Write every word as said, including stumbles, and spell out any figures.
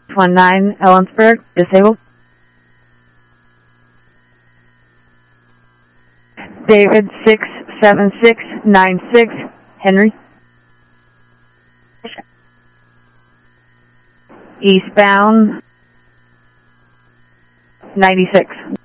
one nine Ellensburg, disabled. David six seven six nine six, Henry. Eastbound ninety-six.